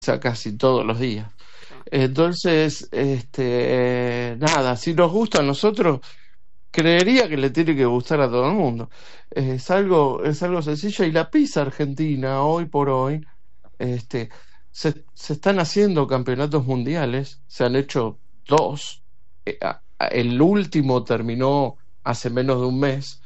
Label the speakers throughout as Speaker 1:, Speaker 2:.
Speaker 1: casi todos los días. Entonces, nada, si nos gusta a nosotros, creería que le tiene que gustar a todo el mundo. Es algo sencillo, y la pizza argentina, hoy por hoy, se están haciendo campeonatos mundiales, se han hecho 2, el último terminó hace menos de un mes,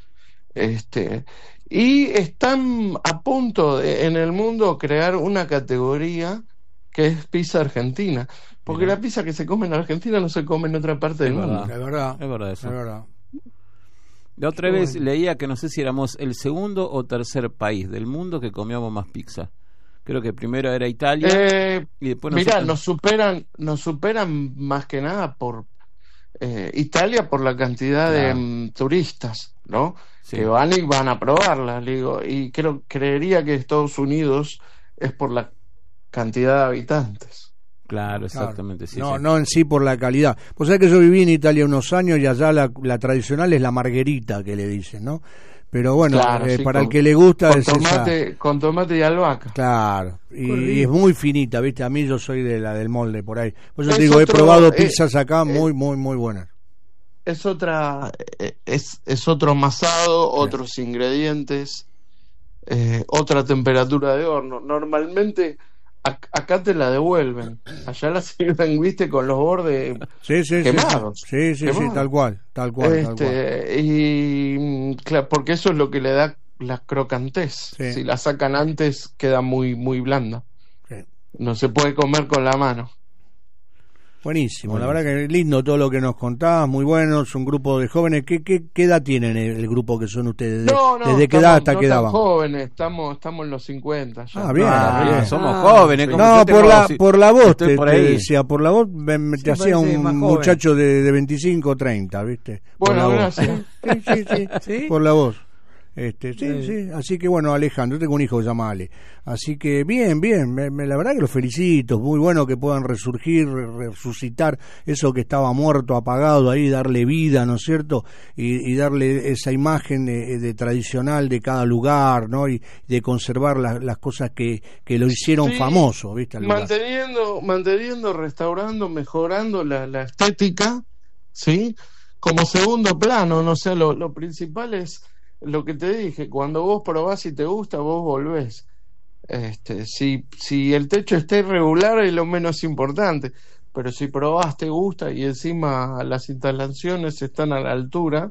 Speaker 1: y están a punto de, en el mundo, crear una categoría que es pizza argentina, porque la pizza que se come en Argentina no se come en otra parte del mundo.
Speaker 2: Es verdad eso.
Speaker 3: Es verdad. La otra vez leía que no sé si éramos el segundo o tercer país del mundo que comíamos más pizza. Creo que primero era Italia y después
Speaker 1: mirá, nos superan más que nada por Italia, por la cantidad de turistas, ¿no? Sí. Que van a probarla, digo, y creería que Estados Unidos es por la cantidad de habitantes.
Speaker 3: Claro, exactamente. Sí,
Speaker 2: no en sí por la calidad. Pues sabés que yo viví en Italia unos años y allá la tradicional es la margherita, que le dicen, ¿no? Pero bueno, claro, para el que le gusta
Speaker 1: con tomate y albahaca.
Speaker 2: Claro, y es muy finita, ¿viste? A mí yo soy de la del molde por ahí. Por eso te digo, he probado pizzas acá muy buenas.
Speaker 1: Es otro amasado, otros ingredientes, otra temperatura de horno. Normalmente acá te la devuelven, allá la sirven, viste, con los bordes quemados.
Speaker 2: Sí, tal cual.
Speaker 1: Y claro, porque eso es lo que le da la crocantez. Sí. Si la sacan antes queda muy blanda. Sí. No se puede comer con la mano.
Speaker 2: Buenísimo, la verdad que lindo todo lo que nos contabas, muy bueno, es un grupo de jóvenes. ¿Qué edad tienen el grupo que son ustedes? ¿Desde qué edad hasta qué edad van?
Speaker 1: Jóvenes, estamos en los 50 ya.
Speaker 3: Bien. Somos jóvenes.
Speaker 2: No, por la voz te decía, por la voz te hacía un muchacho de 25 o 30, ¿viste?
Speaker 1: Bueno, gracias.
Speaker 2: Sí, por la voz. Sí, así que bueno, Alejandro, yo tengo un hijo que se llama Ale, así que bien, la verdad que los felicito, muy bueno que puedan resucitar eso que estaba muerto, apagado ahí, darle vida, ¿no es cierto? Y darle esa imagen de tradicional de cada lugar, ¿no? Y de conservar las cosas que lo hicieron famoso, ¿viste?
Speaker 1: Manteniendo, restaurando, mejorando la estética, ¿sí? Como segundo plano, no sé, lo principal es lo que te dije, cuando vos probás y te gusta, vos volvés. Si el techo está irregular es lo menos importante, pero si probás, te gusta y encima las instalaciones están a la altura,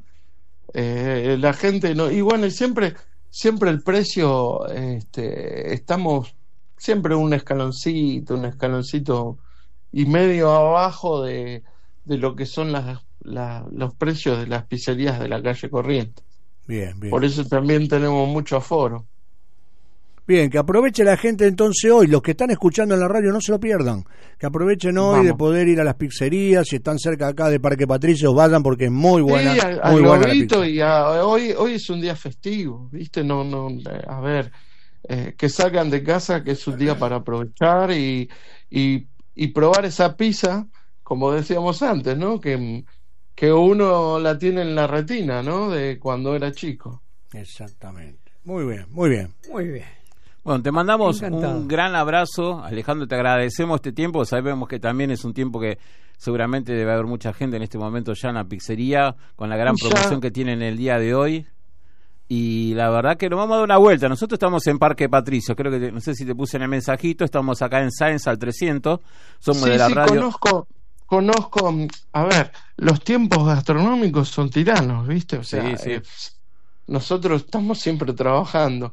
Speaker 1: la gente no. Y bueno, y siempre el precio, estamos siempre un escaloncito y medio abajo de lo que son los precios de las pizzerías de la calle Corrientes.
Speaker 2: Bien.
Speaker 1: Por eso también tenemos mucho aforo.
Speaker 2: Bien, que aproveche la gente entonces hoy, los que están escuchando en la radio no se lo pierdan, que aprovechen hoy de poder ir a las pizzerías, si están cerca acá de Parque Patricios, vayan porque es muy buena.
Speaker 1: Sí,
Speaker 2: muy buena la pizza.
Speaker 1: Hoy es un día festivo, ¿viste? A ver, que salgan de casa, que es un día para aprovechar y probar esa pizza, como decíamos antes, ¿no? Que uno la tiene en la retina, ¿no? De cuando era chico.
Speaker 2: Exactamente. Muy bien.
Speaker 3: Bueno, te mandamos un gran abrazo, Alejandro, te agradecemos este tiempo, sabemos que también es un tiempo que seguramente debe haber mucha gente en este momento ya en la pizzería, con la gran promoción que tienen el día de hoy, y la verdad que nos vamos a dar una vuelta. Nosotros estamos en Parque Patricio, creo que no sé si te puse en el mensajito, estamos acá en Sáenz al 300, somos de la radio.
Speaker 1: Conozco, a ver, los tiempos gastronómicos son tiranos, ¿viste? O sea, nosotros estamos siempre trabajando.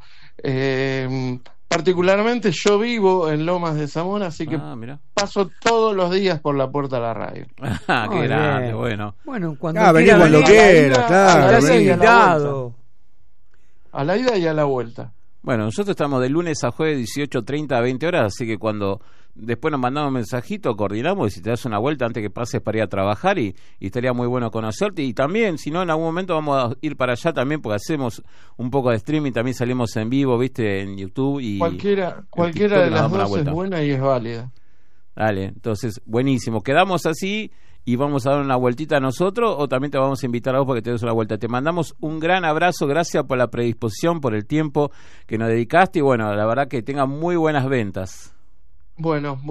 Speaker 1: Particularmente yo vivo en Lomas de Zamora, así que paso todos los días por la puerta de la radio.
Speaker 3: Qué grande, bueno.
Speaker 4: Bueno, cuando
Speaker 2: quiera, claro.
Speaker 1: A la ida y a la vuelta.
Speaker 3: Bueno, nosotros estamos de lunes a jueves 18:30 a 20 horas, así que cuando después nos mandamos un mensajito, coordinamos y si te das una vuelta antes que pases para ir a trabajar y estaría muy bueno conocerte. Y también, si no, en algún momento vamos a ir para allá también porque hacemos un poco de streaming, también salimos en vivo, viste, en YouTube. Y
Speaker 1: cualquiera de las dos es buena y es válida.
Speaker 3: Dale, entonces, buenísimo. Quedamos así y vamos a dar una vueltita a nosotros o también te vamos a invitar a vos para que te des una vuelta. Te mandamos un gran abrazo, gracias por la predisposición, por el tiempo que nos dedicaste y bueno, la verdad que tengan muy buenas ventas.
Speaker 1: Bueno.